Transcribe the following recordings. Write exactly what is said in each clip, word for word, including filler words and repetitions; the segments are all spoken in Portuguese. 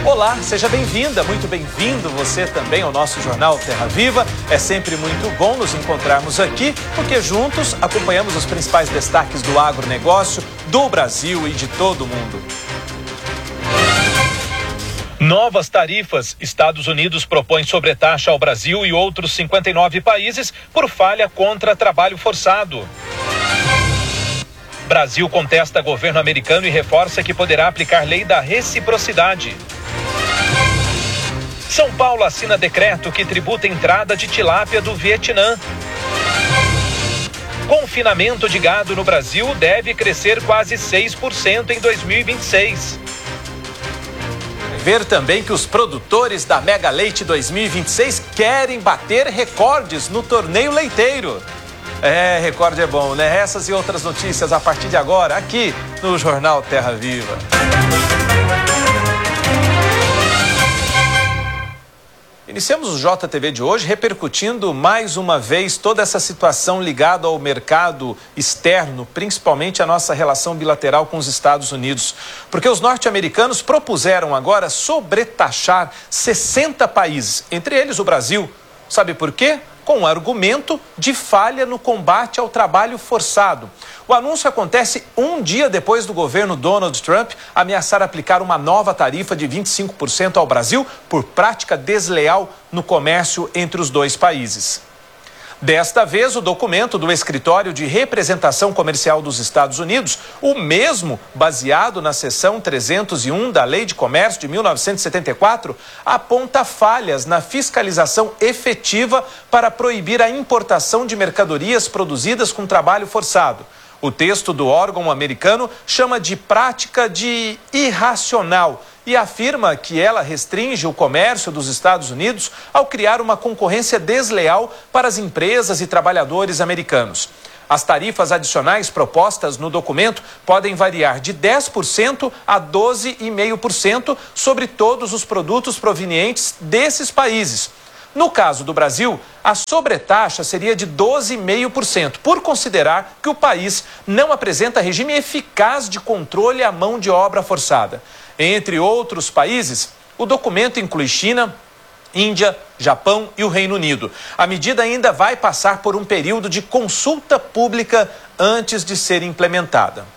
Olá, seja bem-vinda, muito bem-vindo você também ao nosso Jornal Terra Viva. É sempre muito bom nos encontrarmos aqui, porque juntos acompanhamos os principais destaques do agronegócio, do Brasil e de todo o mundo. Novas tarifas. Estados Unidos propõe sobretaxa ao Brasil e outros cinquenta e nove países por falha contra trabalho forçado. Brasil contesta governo americano e reforça que poderá aplicar lei da reciprocidade. São Paulo assina decreto que tributa entrada de tilápia do Vietnã. Confinamento de gado no Brasil deve crescer quase seis por cento em dois mil e vinte e seis. Ver também que os produtores da Mega Leite dois mil e vinte e seis querem bater recordes no torneio leiteiro. É, recorde é bom, né? Essas e outras notícias a partir de agora, aqui no Jornal Terra Viva. Iniciamos o J T V de hoje repercutindo mais uma vez toda essa situação ligada ao mercado externo, principalmente a nossa relação bilateral com os Estados Unidos. Porque os norte-americanos propuseram agora sobretaxar sessenta países, entre eles o Brasil. Sabe por quê? Com o argumento de falha no combate ao trabalho forçado. O anúncio acontece um dia depois do governo Donald Trump ameaçar aplicar uma nova tarifa de vinte e cinco por cento ao Brasil por prática desleal no comércio entre os dois países. Desta vez, o documento do Escritório de Representação Comercial dos Estados Unidos, o mesmo baseado na seção trezentos e um da Lei de Comércio de mil novecentos e setenta e quatro, aponta falhas na fiscalização efetiva para proibir a importação de mercadorias produzidas com trabalho forçado. O texto do órgão americano chama de prática de irracional e afirma que ela restringe o comércio dos Estados Unidos ao criar uma concorrência desleal para as empresas e trabalhadores americanos. As tarifas adicionais propostas no documento podem variar de dez por cento a doze vírgula cinco por cento sobre todos os produtos provenientes desses países. No caso do Brasil, a sobretaxa seria de doze vírgula cinco por cento, por considerar que o país não apresenta regime eficaz de controle à mão de obra forçada. Entre outros países, o documento inclui China, Índia, Japão e o Reino Unido. A medida ainda vai passar por um período de consulta pública antes de ser implementada.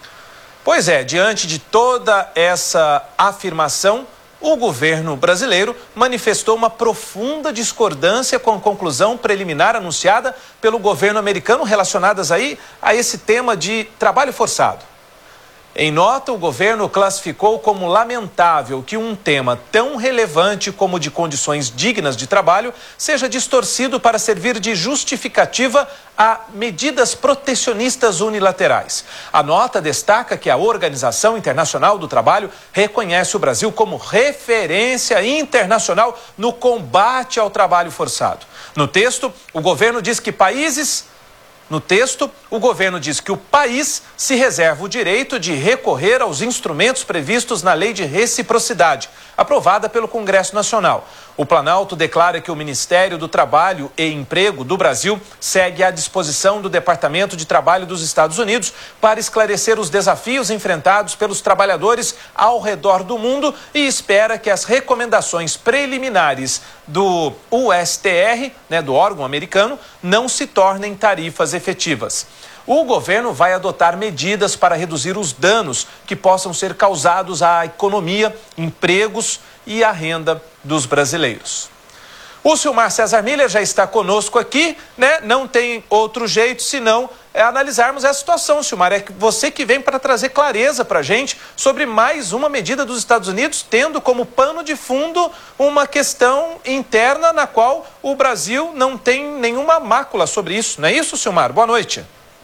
Pois é, diante de toda essa afirmação, o governo brasileiro manifestou uma profunda discordância com a conclusão preliminar anunciada pelo governo americano relacionadas aí a esse tema de trabalho forçado. Em nota, o governo classificou como lamentável que um tema tão relevante como o de condições dignas de trabalho seja distorcido para servir de justificativa a medidas protecionistas unilaterais. A nota destaca que a Organização Internacional do Trabalho reconhece o Brasil como referência internacional no combate ao trabalho forçado. No texto, o governo diz que países... No texto, o governo diz que o país se reserva o direito de recorrer aos instrumentos previstos na Lei de Reciprocidade, aprovada pelo Congresso Nacional. O Planalto declara que o Ministério do Trabalho e Emprego do Brasil segue à disposição do Departamento de Trabalho dos Estados Unidos para esclarecer os desafios enfrentados pelos trabalhadores ao redor do mundo e espera que as recomendações preliminares do U S T R, né, do órgão americano, não se tornem tarifas efetivas. O governo vai adotar medidas para reduzir os danos que possam ser causados à economia, empregos e à renda dos brasileiros. O Silmar César Miller já está conosco aqui, né? Não tem outro jeito senão é analisarmos essa situação, Silmar. É você que vem para trazer clareza para a gente sobre mais uma medida dos Estados Unidos, tendo como pano de fundo uma questão interna na qual o Brasil não tem nenhuma mácula sobre isso. Não é isso, Silmar? Boa noite.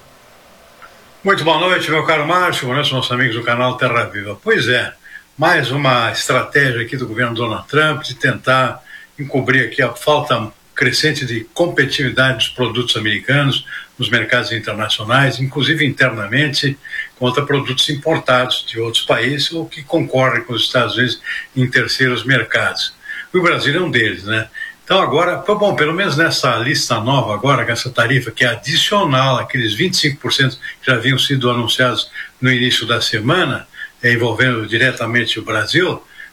Muito boa noite, meu caro Márcio, boa noite aos nossos amigos do canal Terra Viva. Pois é, mais uma estratégia aqui do governo Donald Trump de tentar encobrir aqui a falta crescente de competitividade dos produtos americanos nos mercados internacionais, inclusive internamente contra produtos importados de outros países ou que concorrem com os Estados Unidos em terceiros mercados. O Brasil é um deles, né? Então agora, bom, pelo menos nessa lista nova agora, com essa tarifa que é adicional àqueles vinte e cinco por cento que já haviam sido anunciados no início da semana, envolvendo diretamente o Brasil,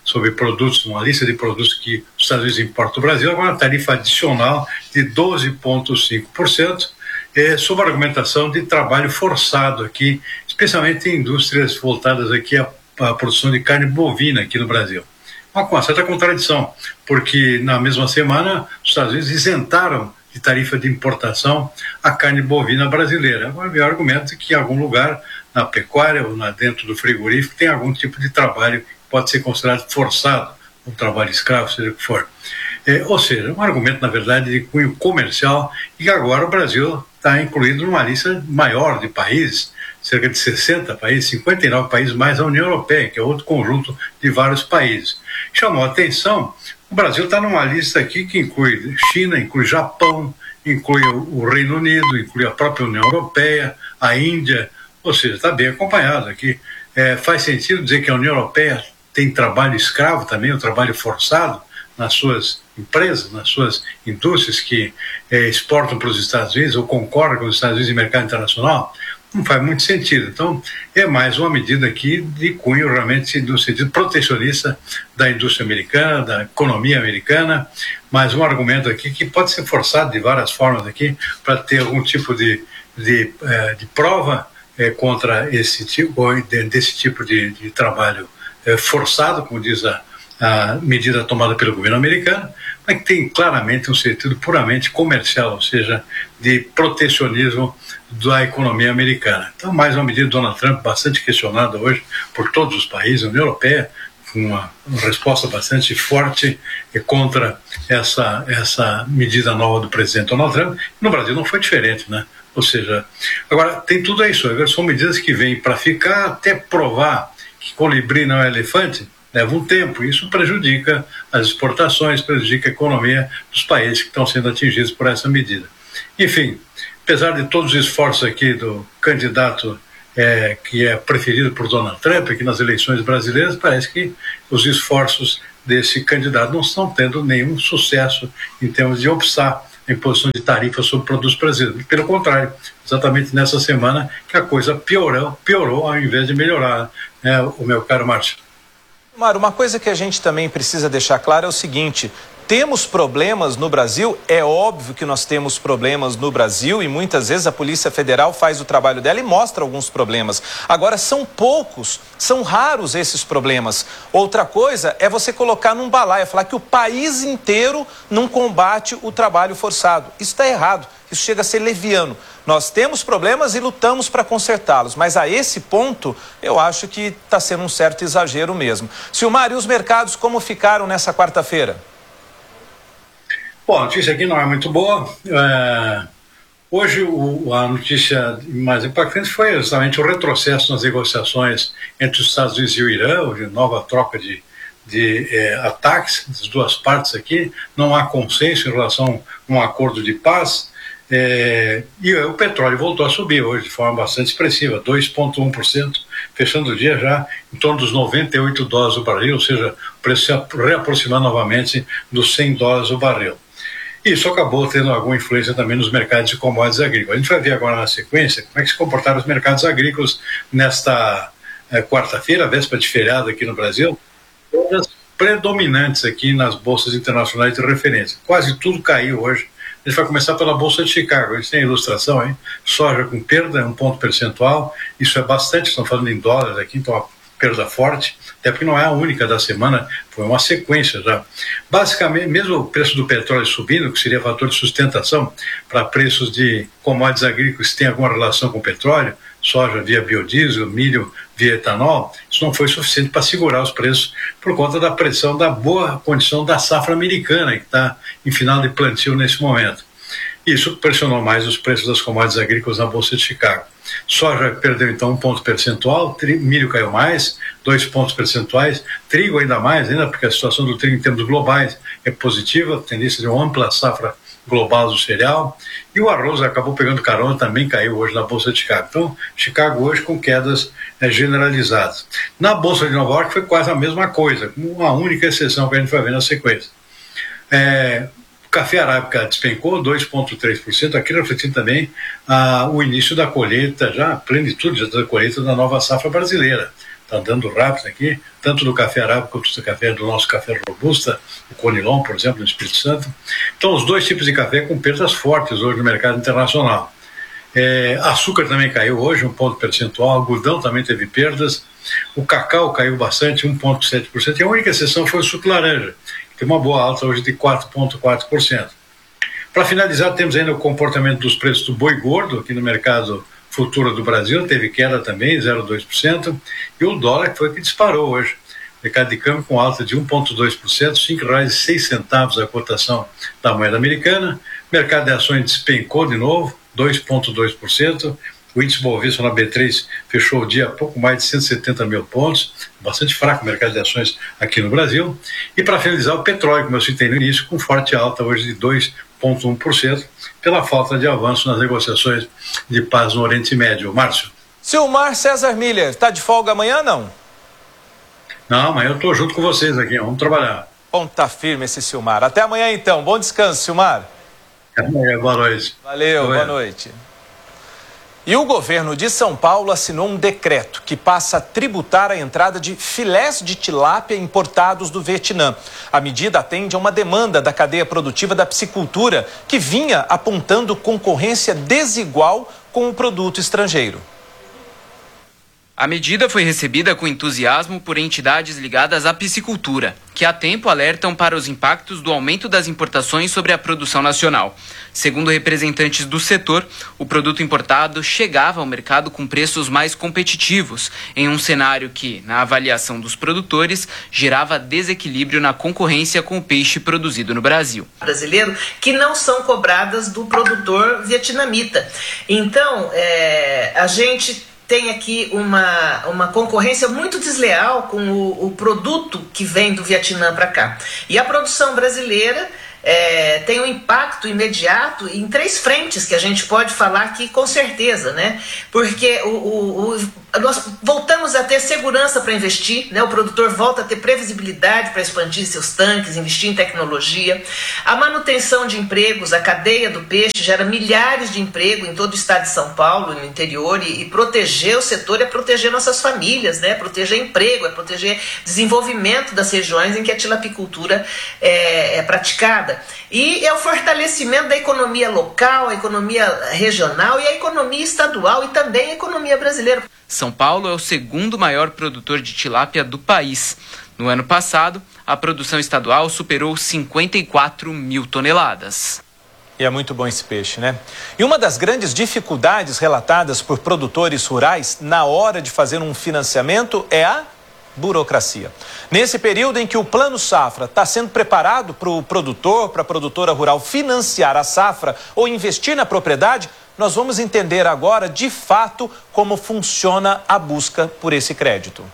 sobre produtos, uma lista de produtos que os Estados Unidos importam do Brasil, agora uma tarifa adicional de doze vírgula cinco por cento, é, sob a argumentação de trabalho forçado aqui, especialmente em indústrias voltadas aqui à, à produção de carne bovina aqui no Brasil. Uma, uma certa contradição, porque na mesma semana os Estados Unidos isentaram de tarifa de importação a carne bovina brasileira. Agora vem o argumento que em algum lugar, na pecuária ou na, dentro do frigorífico, tem algum tipo de trabalho que pode ser considerado forçado, um trabalho escravo, seja o que for. É, ou seja, um argumento, na verdade, de cunho comercial, e que agora o Brasil está incluído numa lista maior de países, cerca de sessenta países, cinquenta e nove países mais a União Europeia, que é outro conjunto de vários países. Chamou a atenção, o Brasil está numa lista aqui que inclui China, inclui Japão, inclui o Reino Unido, inclui a própria União Europeia, a Índia, ou seja, está bem acompanhado aqui. É, faz sentido dizer que a União Europeia tem trabalho escravo também, o trabalho forçado nas suas empresas, nas suas indústrias que é, exportam para os Estados Unidos ou concorrem com os Estados Unidos em mercado internacional? Não faz muito sentido. Então, é mais uma medida aqui de cunho realmente no sentido protecionista da indústria americana, da economia americana, mais um argumento aqui que pode ser forçado de várias formas aqui para ter algum tipo de, de, de, de prova é, contra esse tipo, desse tipo de, de trabalho é, forçado, como diz a, a medida tomada pelo governo americano, mas que tem claramente um sentido puramente comercial, ou seja, de protecionismo da economia americana. Então, mais uma medida do Donald Trump bastante questionada hoje por todos os países, a União Europeia, com uma, uma resposta bastante forte contra essa, essa medida nova do presidente Donald Trump. No Brasil não foi diferente, né? Ou seja, agora tem tudo isso, são medidas que vêm para ficar até provar que colibri não é elefante, leva um tempo, isso prejudica as exportações, prejudica a economia dos países que estão sendo atingidos por essa medida. Enfim, apesar de todos os esforços aqui do candidato é, que é preferido por Donald Trump aqui nas eleições brasileiras, parece que os esforços desse candidato não estão tendo nenhum sucesso em termos de obstar a imposição de tarifas sobre produtos brasileiros. Pelo contrário, exatamente nessa semana que a coisa piorou, piorou ao invés de melhorar, né, o meu caro Márcio. Mário, uma coisa que a gente também precisa deixar claro é o seguinte: temos problemas no Brasil, é óbvio que nós temos problemas no Brasil e muitas vezes a Polícia Federal faz o trabalho dela e mostra alguns problemas. Agora, são poucos, são raros esses problemas. Outra coisa é você colocar num balaio, falar que o país inteiro não combate o trabalho forçado. Isso está errado, isso chega a ser leviano. Nós temos problemas e lutamos para consertá-los, mas a esse ponto eu acho que está sendo um certo exagero mesmo. Silmar, e os mercados como ficaram nessa quarta-feira? Bom, a notícia aqui não é muito boa. É, hoje o, a notícia mais impactante foi justamente o retrocesso nas negociações entre os Estados Unidos e o Irã, de nova troca de, de é, ataques das duas partes aqui. Não há consenso em relação a um acordo de paz. É, e o petróleo voltou a subir hoje de forma bastante expressiva, dois vírgula um por cento, fechando o dia já em torno dos noventa e oito dólares o barril, ou seja, o preço se reaproximando novamente dos cem dólares o barril. Isso acabou tendo alguma influência também nos mercados de commodities agrícolas. A gente vai ver agora na sequência como é que se comportaram os mercados agrícolas nesta é, quarta-feira, véspera de feriado aqui no Brasil, todas predominantes aqui nas bolsas internacionais de referência. Quase tudo caiu hoje. A gente vai começar pela Bolsa de Chicago. A gente tem a ilustração, hein? Soja com perda, um ponto percentual. Isso é bastante, estamos falando em dólares aqui, então uma perda forte, até porque não é a única da semana, foi uma sequência já. Basicamente, mesmo o preço do petróleo subindo, que seria fator de sustentação para preços de commodities agrícolas que têm alguma relação com o petróleo, soja via biodiesel, milho via etanol, isso não foi suficiente para segurar os preços por conta da pressão da boa condição da safra americana, que está em final de plantio nesse momento. Isso pressionou mais os preços das commodities agrícolas na Bolsa de Chicago. Soja perdeu então um ponto percentual, tri, milho caiu mais, dois pontos percentuais, trigo ainda mais, ainda porque a situação do trigo em termos globais é positiva, tendência de uma ampla safra global do cereal, e o arroz acabou pegando carona, também caiu hoje na Bolsa de Chicago. Então, Chicago hoje com quedas é, generalizadas. Na Bolsa de Nova York foi quase a mesma coisa, com uma única exceção que a gente vai ver na sequência. É, o café arábica despencou dois vírgula três por cento, aqui refletindo também ah, o início da colheita, já a plenitude da colheita da nova safra brasileira. está andando rápido aqui, tanto do café arábica quanto do café do nosso café robusta, o Conilon, por exemplo, no Espírito Santo. Então, os dois tipos de café com perdas fortes hoje no mercado internacional. É, açúcar também caiu hoje, um ponto percentual, algodão também teve perdas, o cacau caiu bastante, um vírgula sete por cento, e a única exceção foi o suco laranja, que tem uma boa alta hoje de quatro vírgula quatro por cento. Para finalizar, temos ainda o comportamento dos preços do boi gordo aqui no mercado futuro do Brasil, teve queda também, zero vírgula dois por cento, e o dólar que foi que disparou hoje. Mercado de câmbio com alta de um vírgula dois por cento, cinco reais e seis centavos a cotação da moeda americana. Mercado de ações despencou de novo, dois vírgula dois por cento. O índice Bovespa na B três fechou o dia a pouco mais de cento e setenta mil pontos, bastante fraco o mercado de ações aqui no Brasil. E para finalizar, o petróleo, como eu citei no início, com forte alta hoje de dois vírgula um por cento, pela falta de avanço nas negociações de paz no Oriente Médio. Márcio. Silmar César Miller, está de folga amanhã, não? Não, amanhã eu estou junto com vocês aqui, vamos trabalhar. Ponta firme esse Silmar. Até amanhã então, bom descanso, Silmar. Até amanhã, boa noite. Valeu, boa noite. E o governo de São Paulo assinou um decreto que passa a tributar a entrada de filés de tilápia importados do Vietnã. A medida atende a uma demanda da cadeia produtiva da piscicultura, que vinha apontando concorrência desigual com o produto estrangeiro. A medida foi recebida com entusiasmo por entidades ligadas à piscicultura, que há tempo alertam para os impactos do aumento das importações sobre a produção nacional. Segundo representantes do setor, o produto importado chegava ao mercado com preços mais competitivos, em um cenário que, na avaliação dos produtores, gerava desequilíbrio na concorrência com o peixe produzido no Brasil. Brasileiro que não são cobradas do produtor vietnamita. Então, é, a gente tem aqui uma, uma concorrência muito desleal com o, o produto que vem do Vietnã para cá. E a produção brasileira é, tem um impacto imediato em três frentes que a gente pode falar aqui com certeza, né? Porque o, o, o, nós voltamos a ter segurança para investir, né? O produtor volta a ter previsibilidade para expandir seus tanques, investir em tecnologia. A manutenção de empregos, a cadeia do peixe gera milhares de empregos em todo o estado de São Paulo, no interior, e, e proteger o setor é proteger nossas famílias, né? Proteger emprego, é proteger desenvolvimento das regiões em que a tilapicultura é, é praticada. E é o fortalecimento da economia local, a economia regional e a economia estadual e também a economia brasileira. São Paulo é o segundo maior produtor de tilápia do país. No ano passado, a produção estadual superou cinquenta e quatro mil toneladas. E é muito bom esse peixe, né? E uma das grandes dificuldades relatadas por produtores rurais na hora de fazer um financiamento é a burocracia. Nesse período em que o Plano Safra está sendo preparado para o produtor, para a produtora rural financiar a safra ou investir na propriedade, nós vamos entender agora, de fato, como funciona a busca por esse crédito.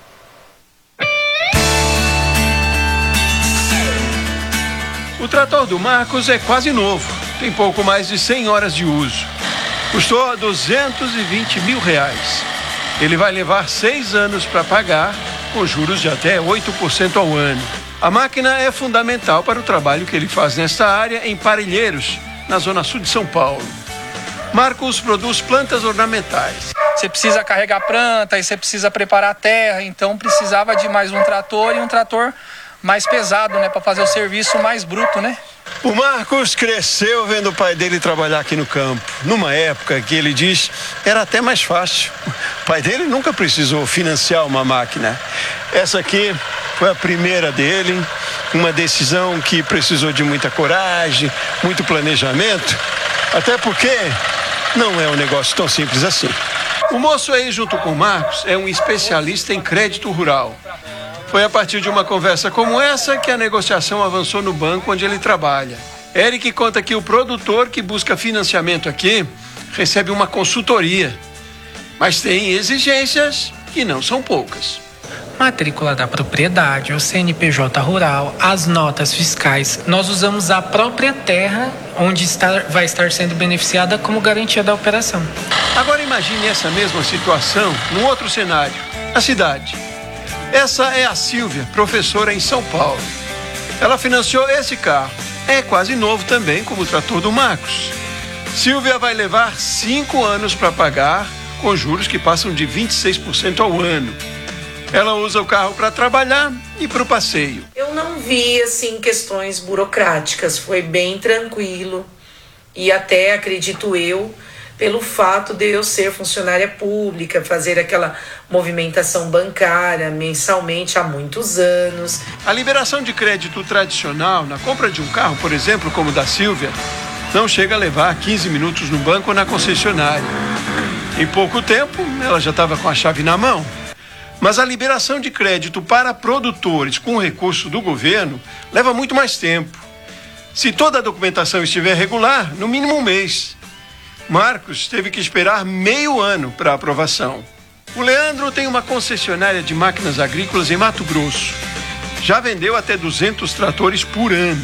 O trator do Marcos é quase novo, tem pouco mais de cem horas de uso. Custou duzentos e vinte mil reais. Ele vai levar seis anos para pagar, com juros de até oito por cento ao ano. A máquina é fundamental para o trabalho que ele faz nesta área em Parelheiros, na zona sul de São Paulo. Marcos produz plantas ornamentais. Você precisa carregar planta e você precisa preparar a terra, então precisava de mais um trator e um trator mais pesado, né, para fazer o serviço mais bruto, né? O Marcos cresceu vendo o pai dele trabalhar aqui no campo, numa época que ele diz era até mais fácil. O pai dele nunca precisou financiar uma máquina. Essa aqui foi a primeira dele, uma decisão que precisou de muita coragem, muito planejamento, até porque não é um negócio tão simples assim. O moço aí, junto com o Marcos, é um especialista em crédito rural. Foi a partir de uma conversa como essa que a negociação avançou no banco onde ele trabalha. Eric conta que o produtor que busca financiamento aqui recebe uma consultoria, mas tem exigências que não são poucas. Matrícula da propriedade, o C N P J rural, as notas fiscais. Nós usamos a própria terra onde está, vai estar sendo beneficiada como garantia da operação. Agora imagine essa mesma situação num outro cenário, na cidade. Essa é a Silvia, professora em São Paulo. Ela financiou esse carro. É quase novo também, como o trator do Marcos. Silvia vai levar cinco anos para pagar, com juros que passam de vinte e seis por cento ao ano. Ela usa o carro para trabalhar e para o passeio. Eu não vi, assim, questões burocráticas. Foi bem tranquilo. E até, acredito eu, pelo fato de eu ser funcionária pública, fazer aquela movimentação bancária mensalmente há muitos anos. A liberação de crédito tradicional na compra de um carro, por exemplo, como o da Silvia, não chega a levar quinze minutos no banco ou na concessionária. Em pouco tempo, ela já estava com a chave na mão. Mas a liberação de crédito para produtores com recurso do governo leva muito mais tempo. Se toda a documentação estiver regular, no mínimo um mês. Marcos teve que esperar meio ano para aprovação. O Leandro tem uma concessionária de máquinas agrícolas em Mato Grosso. Já vendeu até duzentos tratores por ano.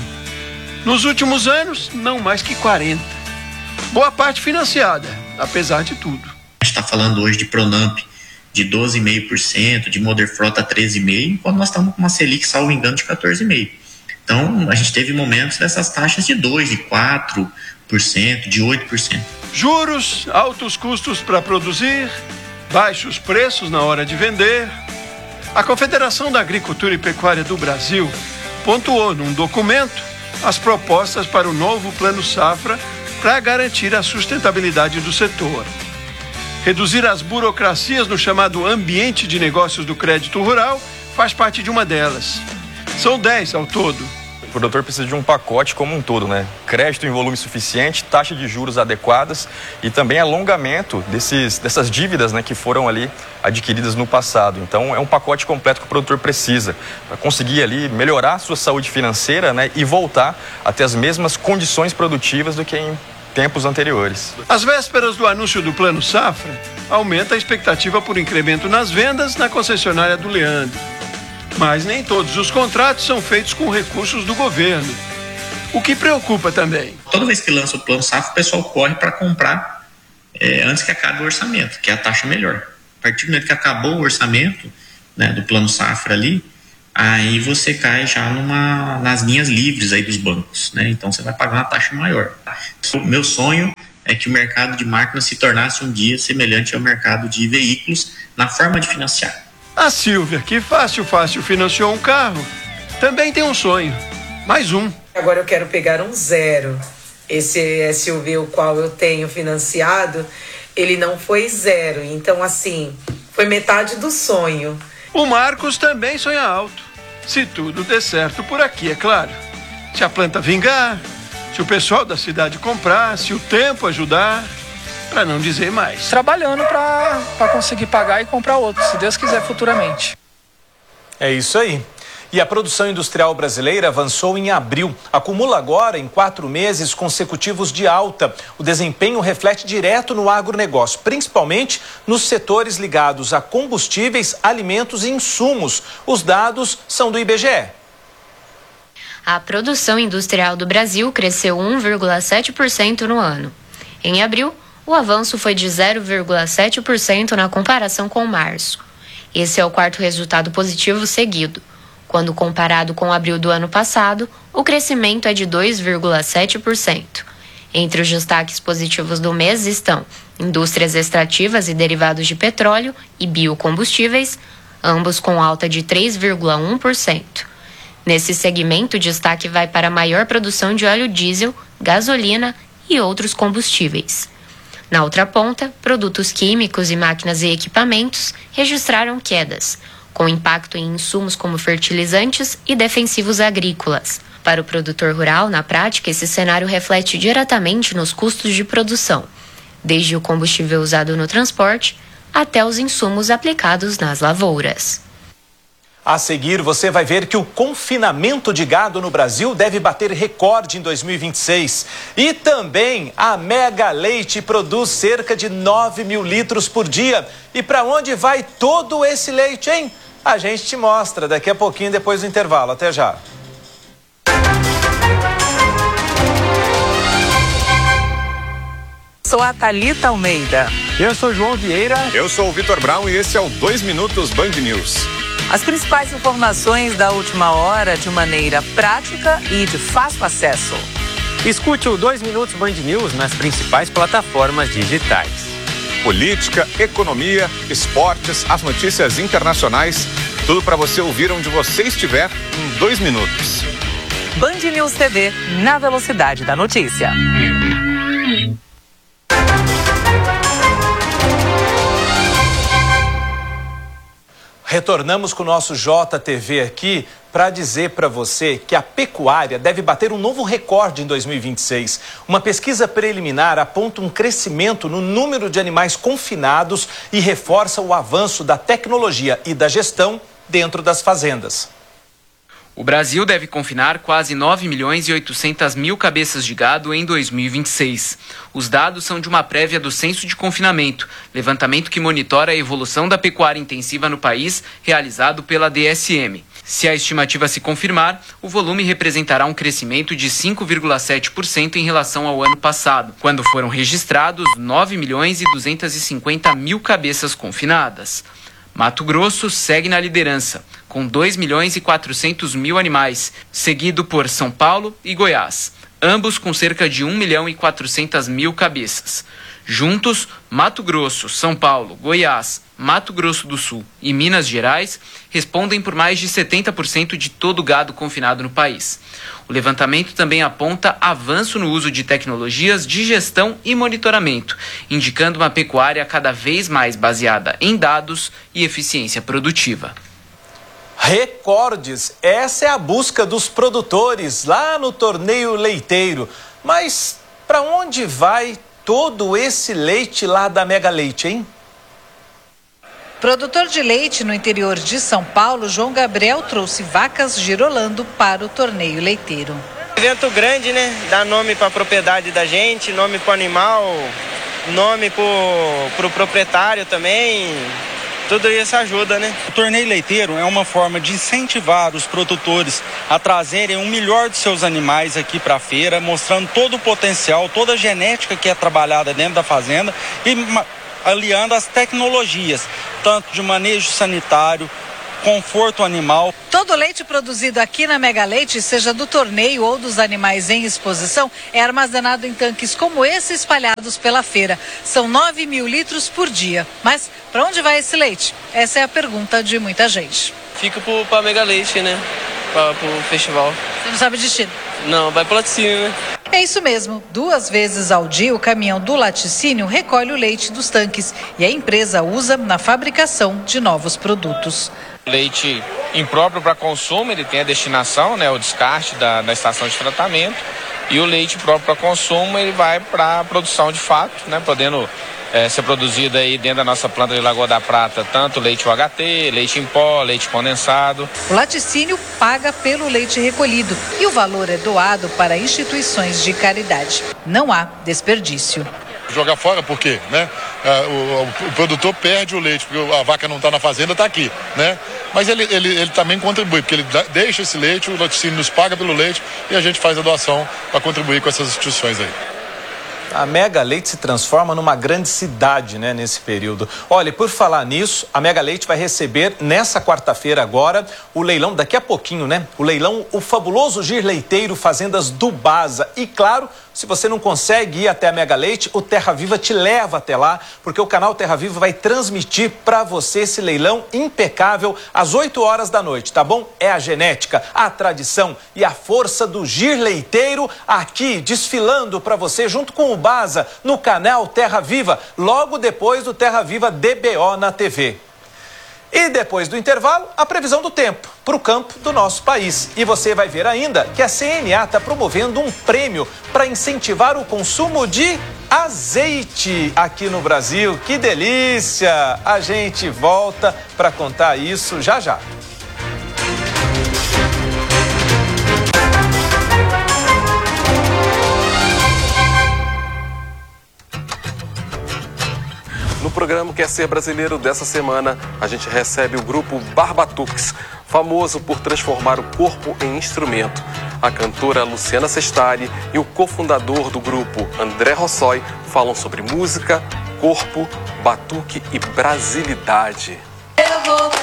Nos últimos anos, não mais que quarenta. Boa parte financiada, apesar de tudo. A gente está falando hoje de Pronamp de doze vírgula cinco por cento, de Moderfrota treze vírgula cinco por cento, enquanto nós estamos com uma Selic, salvo engano, de quatorze vírgula cinco por cento. Então, a gente teve momentos dessas taxas de dois por cento, de quatro por cento, de oito por cento. Juros, altos custos para produzir, baixos preços na hora de vender. A Confederação da Agricultura e Pecuária do Brasil pontuou num documento as propostas para o novo Plano Safra para garantir a sustentabilidade do setor. Reduzir as burocracias no chamado ambiente de negócios do crédito rural faz parte de uma delas. São dez ao todo. O produtor precisa de um pacote como um todo, né? Crédito em volume suficiente, taxa de juros adequadas e também alongamento desses, dessas dívidas, né, que foram ali adquiridas no passado. Então, é um pacote completo que o produtor precisa para conseguir ali melhorar a sua saúde financeira, né, e voltar a ter as mesmas condições produtivas do que em tempos anteriores. Às vésperas do anúncio do Plano Safra, aumenta a expectativa por incremento nas vendas na concessionária do Leandro. Mas nem todos os contratos são feitos com recursos do governo, o que preocupa também. Toda vez que lança o Plano Safra, o pessoal corre para comprar é, antes que acabe o orçamento, que é a taxa melhor. A partir do momento que acabou o orçamento, né, do Plano Safra ali, aí você cai já numa, nas linhas livres aí dos bancos, né? Então você vai pagar uma taxa maior. O meu sonho é que o mercado de máquinas se tornasse um dia semelhante ao mercado de veículos na forma de financiar. A Silvia, que fácil, fácil financiou um carro, também tem um sonho. Mais um. Agora eu quero pegar um zero. Esse S U V o qual eu tenho financiado, ele não foi zero. Então, assim, foi metade do sonho. O Marcos também sonha alto. Se tudo der certo por aqui, é claro. Se a planta vingar, se o pessoal da cidade comprar, se o tempo ajudar, para não dizer mais. Trabalhando para conseguir pagar e comprar outro, se Deus quiser, futuramente. É isso aí. E a produção industrial brasileira avançou em abril. Acumula agora em quatro meses consecutivos de alta. O desempenho reflete direto no agronegócio, principalmente nos setores ligados a combustíveis, alimentos e insumos. Os dados são do I B G E. A produção industrial do Brasil cresceu um vírgula sete por cento no ano. Em abril, o avanço foi de zero vírgula sete por cento na comparação com março. Esse é o quarto resultado positivo seguido. Quando comparado com abril do ano passado, o crescimento é de dois vírgula sete por cento. Entre os destaques positivos do mês estão indústrias extrativas e derivados de petróleo e biocombustíveis, ambos com alta de três vírgula um por cento. Nesse segmento, o destaque vai para a maior produção de óleo diesel, gasolina e outros combustíveis. Na outra ponta, produtos químicos e máquinas e equipamentos registraram quedas, com impacto em insumos como fertilizantes e defensivos agrícolas. Para o produtor rural, na prática, esse cenário reflete diretamente nos custos de produção, desde o combustível usado no transporte até os insumos aplicados nas lavouras. A seguir, você vai ver que o confinamento de gado no Brasil deve bater recorde em dois mil e vinte e seis. E também a Mega Leite produz cerca de nove mil litros por dia. E para onde vai todo esse leite, hein? A gente te mostra daqui a pouquinho, depois do intervalo. Até já. Sou a Thalita Almeida. Eu sou João Vieira. Eu sou o Vitor Brown e esse é o dois Minutos Band News. As principais informações da última hora de maneira prática e de fácil acesso. Escute o dois Minutos Band News nas principais plataformas digitais. política, economia, esportes, as notícias internacionais. Tudo para você ouvir onde você estiver em dois minutos. Band News T V, na velocidade da notícia. Retornamos com o nosso J T V aqui para dizer para você que a pecuária deve bater um novo recorde em dois mil e vinte e seis. Uma pesquisa preliminar aponta um crescimento no número de animais confinados e reforça o avanço da tecnologia e da gestão dentro das fazendas. O Brasil deve confinar quase nove milhões e oitocentas mil cabeças de gado em dois mil e vinte e seis. Os dados são de uma prévia do Censo de Confinamento, levantamento que monitora a evolução da pecuária intensiva no país, realizado pela D S M. Se a estimativa se confirmar, o volume representará um crescimento de cinco vírgula sete por cento em relação ao ano passado, quando foram registrados nove milhões e duzentas e cinquenta mil cabeças confinadas. Mato Grosso segue na liderança, com dois milhões e quatrocentos mil animais, seguido por São Paulo e Goiás, ambos com cerca de um milhão e quatrocentas mil cabeças. Juntos, Mato Grosso, São Paulo, Goiás, Mato Grosso do Sul e Minas Gerais respondem por mais de setenta por cento de todo o gado confinado no país. O levantamento também aponta avanço no uso de tecnologias de gestão e monitoramento, indicando uma pecuária cada vez mais baseada em dados e eficiência produtiva. Recordes, essa é a busca dos produtores lá no torneio leiteiro. Mas para onde vai todo esse leite lá da Mega Leite, hein? Produtor de leite no interior de São Paulo, João Gabriel trouxe vacas girolando para o torneio leiteiro. Evento grande, né? Dá nome para a propriedade da gente, nome para o animal, nome para o proprietário também. Tudo isso ajuda, né? O torneio leiteiro é uma forma de incentivar os produtores a trazerem o melhor de seus animais aqui para a feira, mostrando todo o potencial, toda a genética que é trabalhada dentro da fazenda e aliando as tecnologias, tanto de manejo sanitário, conforto animal. Todo leite produzido aqui na Mega Leite, seja do torneio ou dos animais em exposição, é armazenado em tanques como esse espalhados pela feira. São nove mil litros por dia. Mas para onde vai esse leite? Essa é a pergunta de muita gente. Fica para a Mega Leite, né? Para o festival. Você não sabe o destino? Não, vai para o laticínio, né? É isso mesmo. Duas vezes ao dia, o caminhão do laticínio recolhe o leite dos tanques e a empresa usa na fabricação de novos produtos. Leite impróprio para consumo, ele tem a destinação, né, o descarte da, da estação de tratamento, e o leite próprio para consumo, ele vai para a produção de fato, né, podendo é, ser produzido aí dentro da nossa planta de Lagoa da Prata, tanto leite U H T, leite em pó, leite condensado. O laticínio paga pelo leite recolhido e o valor é doado para instituições de caridade. Não há desperdício. Jogar fora por quê, né? O, o, o produtor perde o leite, porque a vaca não está na fazenda, está aqui, né? Mas ele, ele, ele também contribui, porque ele deixa esse leite, o laticínio nos paga pelo leite e a gente faz a doação para contribuir com essas instituições aí. A Mega Leite se transforma numa grande cidade, né, nesse período. Olha, por falar nisso, a Mega Leite vai receber nessa quarta-feira agora o leilão, daqui a pouquinho, né? O leilão, o fabuloso Gir Leiteiro Fazendas do Baza. E claro, se você não consegue ir até a Mega Leite, o Terra Viva te leva até lá, porque o canal Terra Viva vai transmitir para você esse leilão impecável às oito horas da noite, tá bom? É a genética, a tradição e a força do Gir Leiteiro aqui desfilando para você junto com o Baza no canal Terra Viva, logo depois do Terra Viva D B O na T V. E depois do intervalo, a previsão do tempo para o campo do nosso país. E você vai ver ainda que a C N A está promovendo um prêmio para incentivar o consumo de azeite aqui no Brasil. Que delícia! A gente volta para contar isso já já. No programa Quer Ser Brasileiro dessa semana, a gente recebe o grupo Barbatux, famoso por transformar o corpo em instrumento. A cantora Luciana Sestari e o cofundador do grupo, André Rossoi, falam sobre música, corpo, batuque e brasilidade. Eu vou